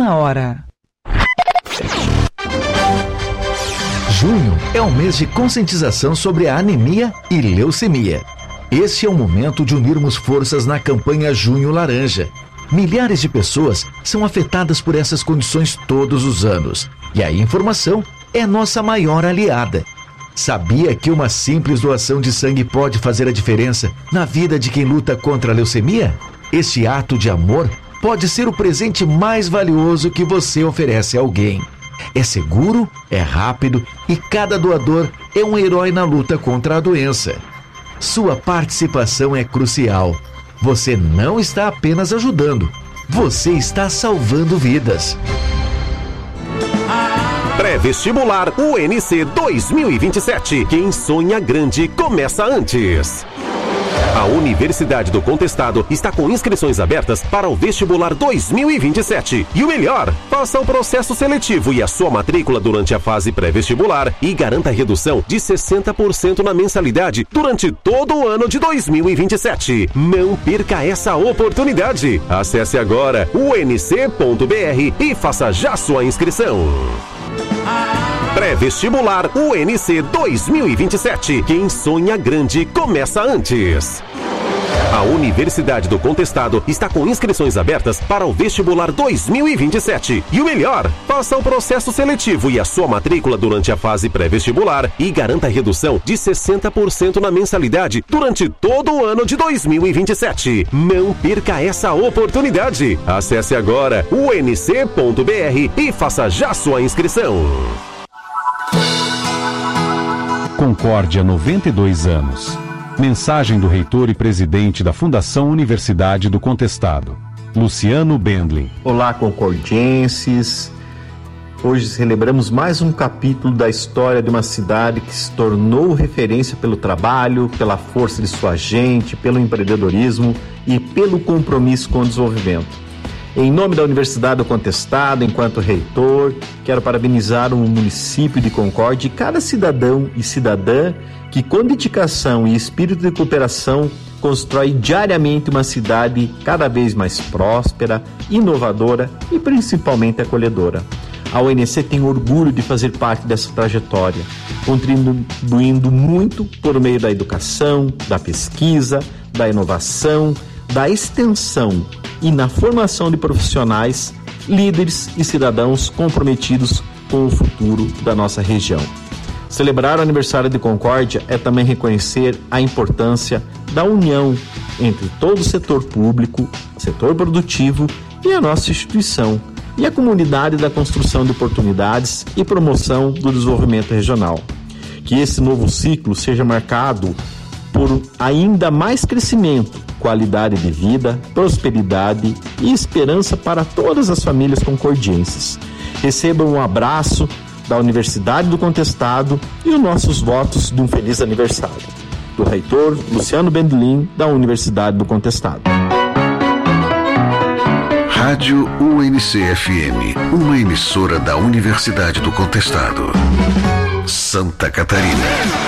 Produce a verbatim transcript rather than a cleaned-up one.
na hora. Junho é o mês de conscientização sobre a anemia e leucemia. Este é o momento de unirmos forças na campanha Junho Laranja. Milhares de pessoas são afetadas por essas condições todos os anos. E a informação é nossa maior aliada. Sabia que uma simples doação de sangue pode fazer a diferença na vida de quem luta contra a leucemia? Este ato de amor pode ser o presente mais valioso que você oferece a alguém. É seguro, é rápido e cada doador é um herói na luta contra a doença. Sua participação é crucial. Você não está apenas ajudando, você está salvando vidas. Pré-vestibular U N C dois mil e vinte e sete. Quem sonha grande começa antes. A Universidade do Contestado está com inscrições abertas para o vestibular dois mil e vinte e sete. E o melhor, faça o processo seletivo e a sua matrícula durante a fase pré-vestibular e garanta redução de sessenta por cento na mensalidade durante todo o ano de dois mil e vinte e sete. Não perca essa oportunidade. Acesse agora u n c ponto b r e faça já sua inscrição. Pré-vestibular U N C dois mil e vinte e sete. Quem sonha grande começa antes. A Universidade do Contestado está com inscrições abertas para o vestibular dois mil e vinte e sete. E o melhor, faça o processo seletivo e a sua matrícula durante a fase pré-vestibular e garanta redução de sessenta por cento na mensalidade durante todo o ano de dois mil e vinte e sete. Não perca essa oportunidade. Acesse agora u n c ponto b r e faça já sua inscrição. Concórdia, noventa e dois anos. Mensagem do reitor e presidente da Fundação Universidade do Contestado, Luciano Bendlin. Olá, concordienses. Hoje celebramos mais um capítulo da história de uma cidade que se tornou referência pelo trabalho, pela força de sua gente, pelo empreendedorismo e pelo compromisso com o desenvolvimento. Em nome da Universidade do Contestado, enquanto reitor, quero parabenizar o município de Concórdia e cada cidadão e cidadã que, com dedicação e espírito de cooperação, constrói diariamente uma cidade cada vez mais próspera, inovadora e principalmente acolhedora. A U N C tem orgulho de fazer parte dessa trajetória, contribuindo muito por meio da educação, da pesquisa, da inovação, da extensão e na formação de profissionais, líderes e cidadãos comprometidos com o futuro da nossa região. Celebrar o aniversário de Concórdia é também reconhecer a importância da união entre todo o setor público, setor produtivo e a nossa instituição, e a comunidade da construção de oportunidades e promoção do desenvolvimento regional. Que esse novo ciclo seja marcado por ainda mais crescimento, qualidade de vida, prosperidade e esperança para todas as famílias concordienses. Recebam um abraço da Universidade do Contestado e os nossos votos de um feliz aniversário. Do reitor Luciano Bendlin, da Universidade do Contestado. Rádio U N C F M, uma emissora da Universidade do Contestado. Santa Catarina.